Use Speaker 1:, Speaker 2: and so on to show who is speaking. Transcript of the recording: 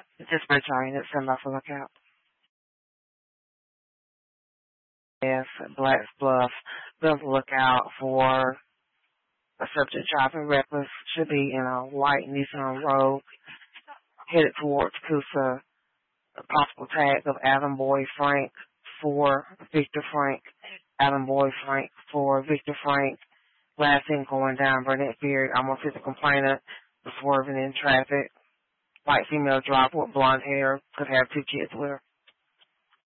Speaker 1: Dispatch unit, send off a lookout. Yes, Blacks Bluff. Be on the lookout for a subject driving reckless. Should be in a white Nissan Rogue headed towards Coosa. A possible tag of Adam Boy Frank for Victor Frank. Adam Boy Frank for Victor Frank. Last thing going down Burnett Beard. Almost hit the complainant. Swerving in traffic. White female driver with blonde hair. Could have 2 kids with her.